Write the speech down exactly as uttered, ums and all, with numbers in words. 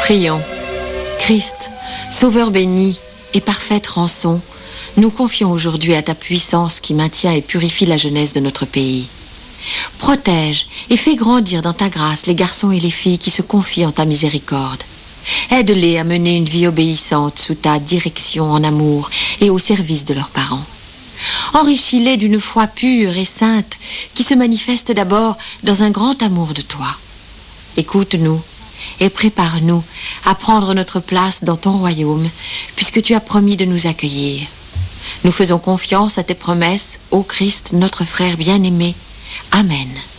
Prions. Christ, Sauveur béni et parfaite rançon, nous confions aujourd'hui à ta puissance qui maintient et purifie la jeunesse de notre pays. Protège et fais grandir dans ta grâce les garçons et les filles qui se confient en ta miséricorde. Aide-les à mener une vie obéissante sous ta direction en amour et au service de leurs parents. Enrichis-les d'une foi pure et sainte qui se manifeste d'abord dans un grand amour de toi. Écoute-nous et prépare-nous à prendre notre place dans ton royaume, puisque tu as promis de nous accueillir. Nous faisons confiance à tes promesses, ô Christ, notre frère bien-aimé. Amen.